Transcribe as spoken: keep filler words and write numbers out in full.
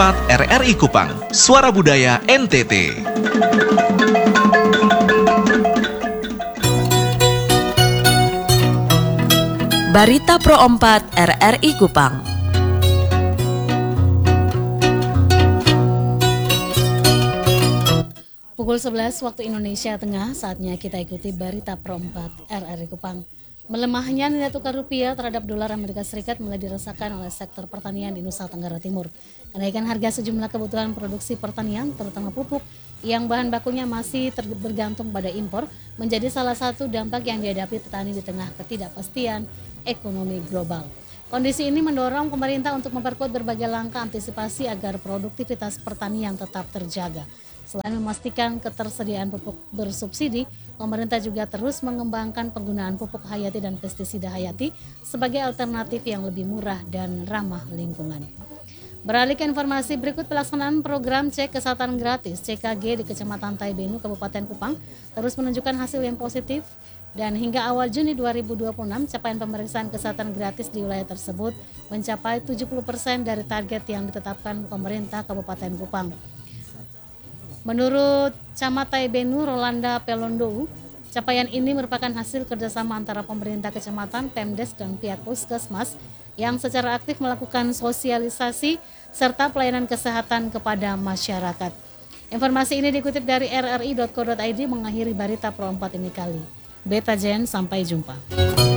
empat R R I Kupang, Suara Budaya N T T. Barita Pro empat R R I Kupang. Pukul sebelas waktu Indonesia Tengah, saatnya kita ikuti Barita Pro empat R R I Kupang. Melemahnya nilai tukar rupiah terhadap dolar Amerika Serikat mulai dirasakan oleh sektor pertanian di Nusa Tenggara Timur. Kenaikan harga sejumlah kebutuhan produksi pertanian, terutama pupuk, yang bahan bakunya masih ter- bergantung pada impor, menjadi salah satu dampak yang dihadapi petani di tengah ketidakpastian ekonomi global. Kondisi ini mendorong pemerintah untuk memperkuat berbagai langkah antisipasi agar produktivitas pertanian tetap terjaga. Selain memastikan ketersediaan pupuk bersubsidi, pemerintah juga terus mengembangkan penggunaan pupuk hayati dan pestisida hayati sebagai alternatif yang lebih murah dan ramah lingkungan. Beralih ke informasi berikut, pelaksanaan program cek kesehatan gratis C K G di Kecamatan Taibenu, Kabupaten Kupang terus menunjukkan hasil yang positif. Dan hingga awal Juni dua ribu dua puluh enam, capaian pemeriksaan kesehatan gratis di wilayah tersebut mencapai tujuh puluh persen dari target yang ditetapkan pemerintah Kabupaten Kupang. Menurut Camat Taibenu Rolanda Pelondo, capaian ini merupakan hasil kerjasama antara pemerintah kecamatan, Pemdes, dan pihak puskesmas yang secara aktif melakukan sosialisasi serta pelayanan kesehatan kepada masyarakat. Informasi ini dikutip dari r r i dot co dot i d mengakhiri Barita Pro empat ini kali. Beta Jen, sampai jumpa.